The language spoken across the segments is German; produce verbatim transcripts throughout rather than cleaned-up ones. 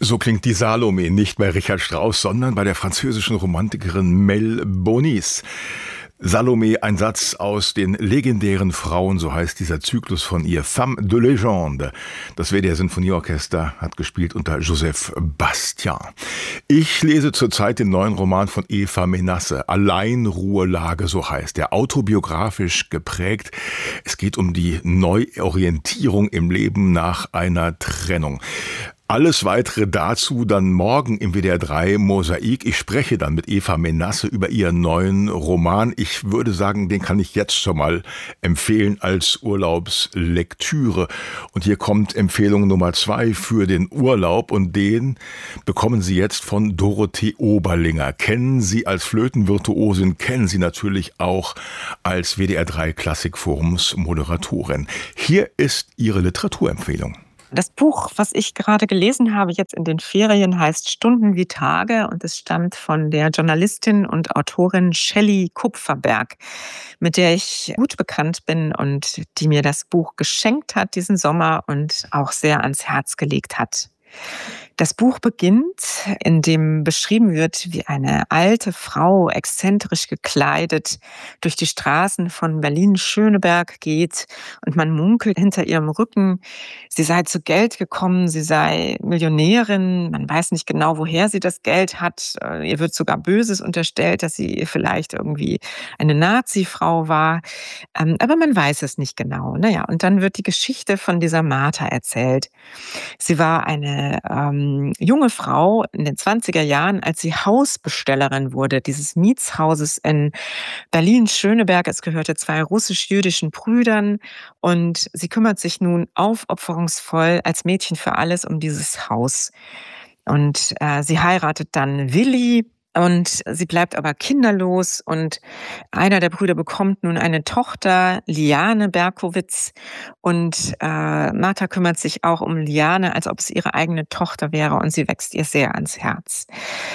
So klingt die Salome nicht bei Richard Strauss, sondern bei der französischen Romantikerin Mel Bonis. Salome, ein Satz aus den legendären Frauen, so heißt dieser Zyklus von ihr. Femme de Légende. Das W D R Sinfonieorchester hat gespielt unter Joseph Bastian. Ich lese zurzeit den neuen Roman von Eva Menasse. Alleinruhelage, so heißt er. Autobiografisch geprägt. Es geht um die Neuorientierung im Leben nach einer Trennung. Alles Weitere dazu dann morgen im W D R drei Mosaik. Ich spreche dann mit Eva Menasse über ihren neuen Roman. Ich würde sagen, den kann ich jetzt schon mal empfehlen als Urlaubslektüre. Und hier kommt Empfehlung Nummer zwei für den Urlaub. Und den bekommen Sie jetzt von Dorothee Oberlinger. Kennen Sie als Flötenvirtuosin, kennen Sie natürlich auch als W D R drei Klassikforums Moderatorin. Hier ist Ihre Literaturempfehlung. Das Buch, was ich gerade gelesen habe, jetzt in den Ferien, heißt Stunden wie Tage und es stammt von der Journalistin und Autorin Shelley Kupferberg, mit der ich gut bekannt bin und die mir das Buch geschenkt hat diesen Sommer und auch sehr ans Herz gelegt hat. Das Buch beginnt, in dem beschrieben wird, wie eine alte Frau, exzentrisch gekleidet, durch die Straßen von Berlin-Schöneberg geht und man munkelt hinter ihrem Rücken, sie sei zu Geld gekommen, sie sei Millionärin, man weiß nicht genau, woher sie das Geld hat. Ihr wird sogar Böses unterstellt, dass sie vielleicht irgendwie eine Nazi-Frau war, aber man weiß es nicht genau. Naja, und dann wird die Geschichte von dieser Martha erzählt. Sie war eine ähm, junge Frau in den zwanziger Jahren, als sie Hausbestellerin wurde, dieses Mietshauses in Berlin-Schöneberg. Es gehörte zwei russisch-jüdischen Brüdern und sie kümmert sich nun aufopferungsvoll als Mädchen für alles um dieses Haus. Und äh, sie heiratet dann Willi. Und sie bleibt aber kinderlos und einer der Brüder bekommt nun eine Tochter, Liane Berkowitz. Und äh, Martha kümmert sich auch um Liane, als ob es ihre eigene Tochter wäre und sie wächst ihr sehr ans Herz.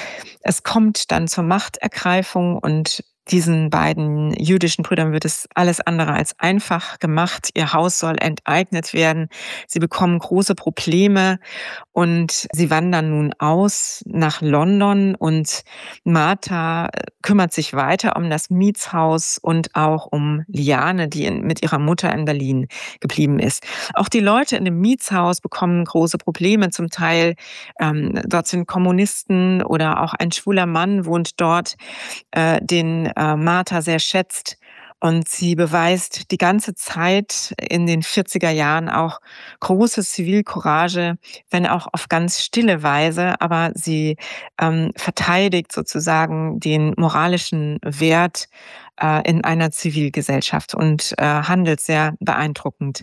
Es kommt dann zur Machtergreifung und diesen beiden jüdischen Brüdern wird es alles andere als einfach gemacht. Ihr Haus soll enteignet werden. Sie bekommen große Probleme und sie wandern nun aus nach London und Martha kümmert sich weiter um das Mietshaus und auch um Liane, die in, mit ihrer Mutter in Berlin geblieben ist. Auch die Leute in dem Mietshaus bekommen große Probleme. Zum Teil ähm, dort sind Kommunisten oder auch ein schwuler Mann wohnt dort, äh, den Martha sehr schätzt und sie beweist die ganze Zeit in den vierziger Jahren auch große Zivilcourage, wenn auch auf ganz stille Weise, aber sie ähm, verteidigt sozusagen den moralischen Wert äh, in einer Zivilgesellschaft und äh, handelt sehr beeindruckend.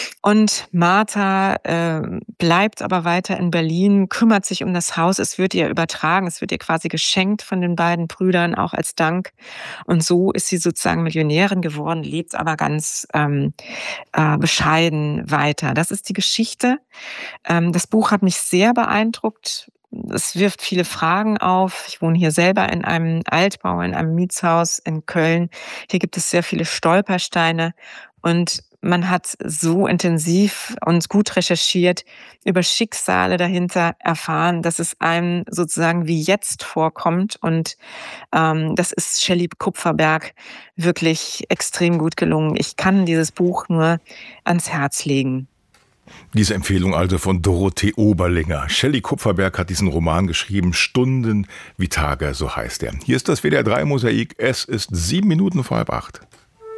Und Martha äh, bleibt aber weiter in Berlin, kümmert sich um das Haus. Es wird ihr übertragen, es wird ihr quasi geschenkt von den beiden Brüdern, auch als Dank. Und so ist sie sozusagen Millionärin geworden, lebt aber ganz ähm, äh, bescheiden weiter. Das ist die Geschichte. Ähm, das Buch hat mich sehr beeindruckt. Es wirft viele Fragen auf. Ich wohne hier selber in einem Altbau, in einem Mietshaus in Köln. Hier gibt es sehr viele Stolpersteine und man hat so intensiv und gut recherchiert, über Schicksale dahinter erfahren, dass es einem sozusagen wie jetzt vorkommt. Und ähm, das ist Shelley Kupferberg wirklich extrem gut gelungen. Ich kann dieses Buch nur ans Herz legen. Diese Empfehlung also von Dorothee Oberlinger. Shelley Kupferberg hat diesen Roman geschrieben, Stunden wie Tage, so heißt er. Hier ist das W D R drei Mosaik. Es ist sieben Minuten vor halb acht.